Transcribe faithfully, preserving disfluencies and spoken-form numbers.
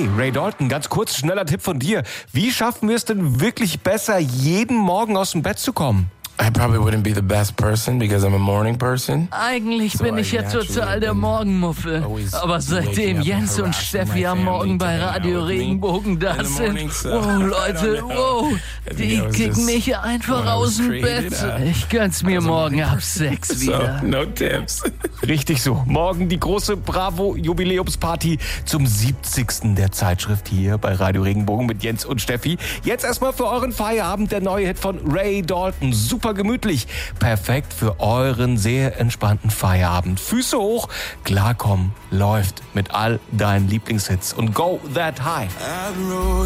Hey, Ray Dalton, ganz kurz, schneller Tipp von dir. Wie schaffen wir es denn wirklich besser, jeden Morgen aus dem Bett zu kommen? I probably wouldn't be the best person because I'm a morning person. Eigentlich bin ich ja total der Morgenmuffel. Aber seitdem Jens und Steffi am Morgen bei Radio Regenbogen da sind, wow, Leute, wow, die kicken mich einfach aus dem Bett. Ich gönn's mir morgen ab sechs wieder. So, no tips. Richtig so. Morgen die große Bravo-Jubiläumsparty zum siebzigsten der Zeitschrift hier bei Radio Regenbogen mit Jens und Steffi. Jetzt erstmal für euren Feierabend der neue Hit von Ray Dalton. Super gemütlich. Perfekt für euren sehr entspannten Feierabend. Füße hoch, klarkommen, läuft mit all deinen Lieblingshits und go that high.